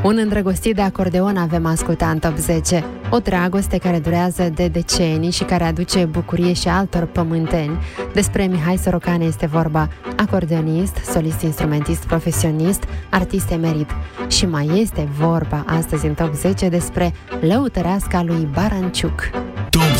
Un îndrăgostit de acordeon avem ascultat în top 10. O dragoste care durează de decenii și care aduce bucurie și altor pământeni. Despre Mihai Sorocan este vorba, acordeonist, solist, instrumentist, profesionist, artist emerit. Și mai este vorba astăzi în top 10 despre Lăutăreasca lui Baranciuc.